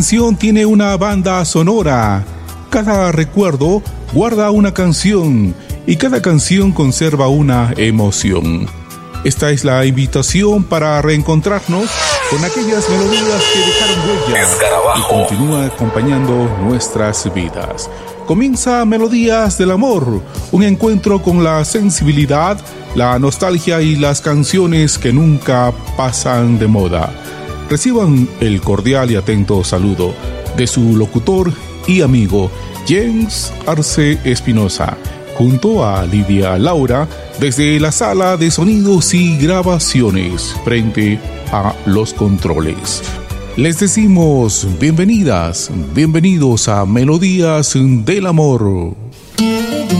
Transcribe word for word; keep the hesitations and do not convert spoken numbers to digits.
Canción tiene una banda sonora. Cada recuerdo guarda una canción y cada canción conserva una emoción. Esta es la invitación para reencontrarnos con aquellas melodías que dejaron huella y continúan acompañando nuestras vidas. Comienza Melodías del Amor, un encuentro con la sensibilidad, la nostalgia y las canciones que nunca pasan de moda. Reciban el cordial y atento saludo de su locutor y amigo James Arce Espinosa, junto a Lidia Laura, desde la sala de sonidos y grabaciones, frente a los controles. Les decimos bienvenidas, bienvenidos a Melodías del Amor.